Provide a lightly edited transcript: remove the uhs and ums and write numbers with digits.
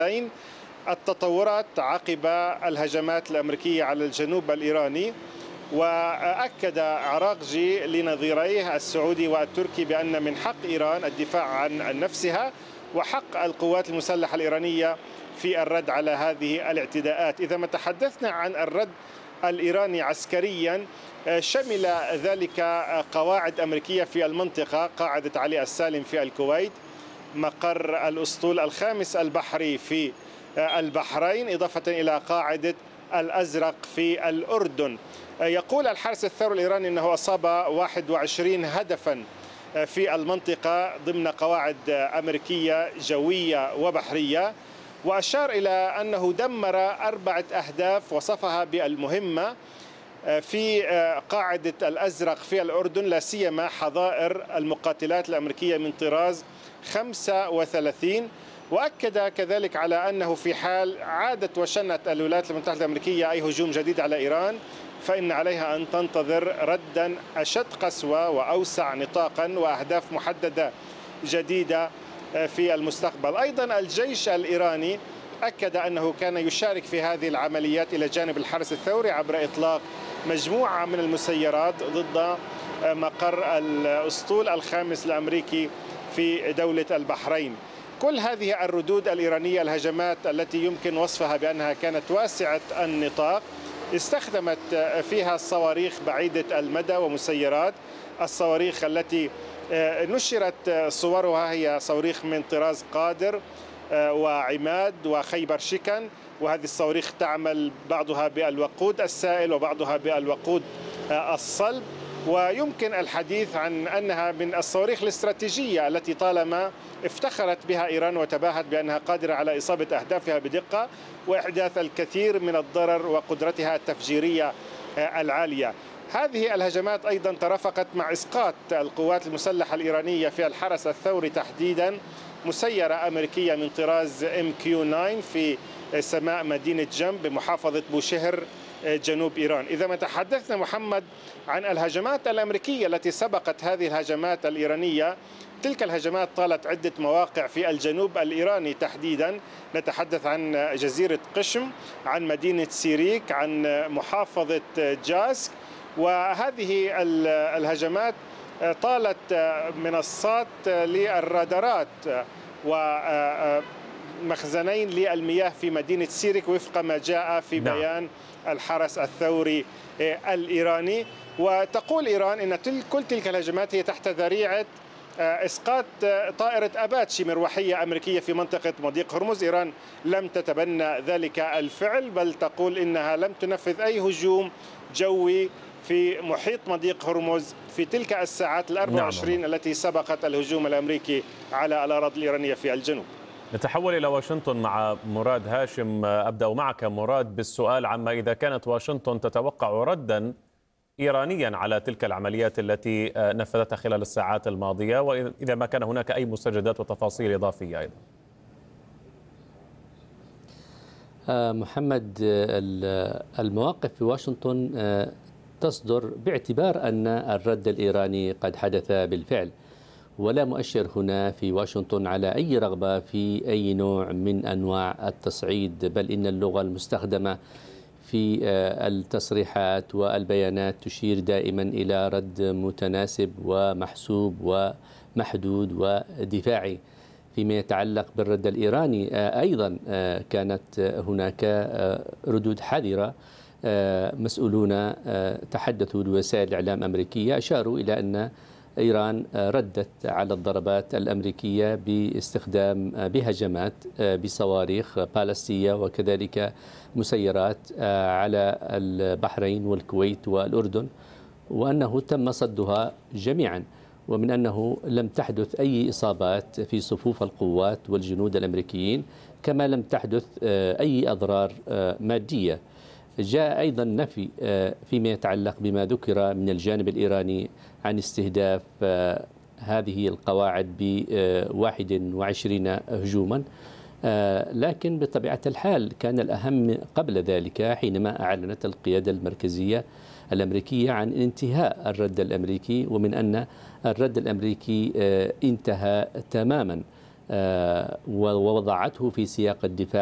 التطورات عقب الهجمات الأمريكية على الجنوب الإيراني. وأكد عراقجي لنظيريه السعودي والتركي بأن من حق إيران الدفاع عن نفسها وحق القوات المسلحة الإيرانية في الرد على هذه الاعتداءات. إذا ما تحدثنا عن الرد الإيراني عسكريا، شمل ذلك قواعد أمريكية في المنطقة، قاعدة علي السالم في الكويت، مقر الأسطول الخامس البحري في البحرين، إضافة إلى قاعدة الأزرق في الأردن. يقول الحرس الثوري الإيراني أنه أصاب 21 هدفا في المنطقة ضمن قواعد أمريكية جوية وبحرية، وأشار إلى أنه دمر 4 أهداف وصفها بالمهمة في قاعدة الأزرق في الأردن، لا سيما حظائر المقاتلات الأمريكية من طراز 35. وأكد كذلك على أنه في حال عادت وشنت الولايات المتحدة الأمريكية أي هجوم جديد على إيران فإن عليها أن تنتظر ردا أشد قسوة وأوسع نطاقا وأهداف محددة جديدة في المستقبل. أيضا الجيش الإيراني أكد أنه كان يشارك في هذه العمليات إلى جانب الحرس الثوري عبر إطلاق مجموعة من المسيرات ضد مقر الأسطول الخامس الأمريكي في دولة البحرين. كل هذه الردود الإيرانية، الهجمات التي يمكن وصفها بأنها كانت واسعة النطاق، استخدمت فيها الصواريخ بعيدة المدى ومسيرات. الصواريخ التي نشرت صورها هي صواريخ من طراز قادر وعماد وخيبر شكن، وهذه الصواريخ تعمل بعضها بالوقود السائل وبعضها بالوقود الصلب، ويمكن الحديث عن أنها من الصواريخ الاستراتيجية التي طالما افتخرت بها إيران وتباهت بأنها قادرة على إصابة أهدافها بدقة وإحداث الكثير من الضرر وقدرتها التفجيرية العالية. هذه الهجمات أيضا ترافقت مع إسقاط القوات المسلحة الإيرانية في الحرس الثوري تحديدا مسيرة أمريكية من طراز MQ-9 في سماء مدينة جنب بمحافظة بوشهر جنوب إيران. إذا ما تحدثنا محمد عن الهجمات الأمريكية التي سبقت هذه الهجمات الإيرانية، تلك الهجمات طالت عدة مواقع في الجنوب الإيراني تحديدا. نتحدث عن جزيرة قشم، عن مدينة سيريك، عن محافظة جاسك. وهذه الهجمات طالت منصات للرادارات ومخزنين للمياه في مدينة سيريك وفق ما جاء في بيان الحرس الثوري الإيراني. وتقول إيران أن كل تلك الهجمات هي تحت ذريعة إسقاط طائرة أباتشي مروحية أمريكية في منطقة مضيق هرمز. إيران لم تتبنى ذلك الفعل، بل تقول إنها لم تنفذ أي هجوم جوي في محيط مضيق هرمز في تلك الساعات 24 التي سبقت الهجوم الأمريكي على الأراضي الإيرانية في الجنوب. نتحول إلى واشنطن مع مراد هاشم. أبدأ معك مراد بالسؤال عما إذا كانت واشنطن تتوقع ردا إيرانيا على تلك العمليات التي نفذتها خلال الساعات الماضية، وإذا ما كان هناك أي مستجدات وتفاصيل إضافية أيضا. محمد، المواقف في واشنطن تصدر باعتبار أن الرد الإيراني قد حدث بالفعل، ولا مؤشر هنا في واشنطن على أي رغبة في أي نوع من أنواع التصعيد، بل إن اللغة المستخدمة في التصريحات والبيانات تشير دائما إلى رد متناسب ومحسوب ومحدود ودفاعي. فيما يتعلق بالرد الإيراني أيضا كانت هناك ردود حذرة. مسؤولون تحدثوا لوسائل الإعلام الأمريكية أشاروا إلى أن إيران ردت على الضربات الأمريكية باستخدام بهجمات بصواريخ بالستية وكذلك مسيرات على البحرين والكويت والأردن، وأنه تم صدها جميعا، ومن أنه لم تحدث أي إصابات في صفوف القوات والجنود الأمريكيين، كما لم تحدث أي أضرار مادية. جاء أيضا نفي فيما يتعلق بما ذكر من الجانب الإيراني عن استهداف هذه القواعد ب21 هجوما، لكن بطبيعة الحال كان الأهم قبل ذلك حينما أعلنت القيادة المركزية الأمريكية عن انتهاء الرد الأمريكي، ومن أن الرد الأمريكي انتهى تماما ووضعته في سياق الدفاع